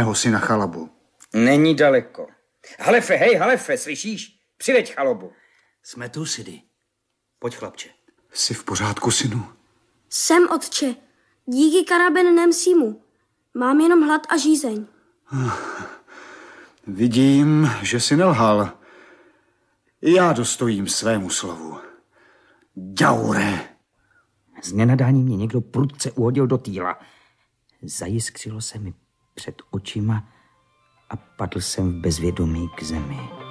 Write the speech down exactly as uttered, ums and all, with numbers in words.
mého syna chalabu. Není daleko. Halefe, hej, Halefe, slyšíš? Přiveď chalobu. Jsme tu, Sidy. Pojď, chlapče. Jsi v pořádku, synu? Jsem, otče. Díky Karaben Nemsímu. Mám jenom hlad a žízeň. Vidím, že jsi nelhal. Já dostojím svému slovu. Ďaure. Z nenadání mě někdo prudce uhodil do týla. Zajiskřilo se mi před očima a padl jsem v bezvědomí k zemi.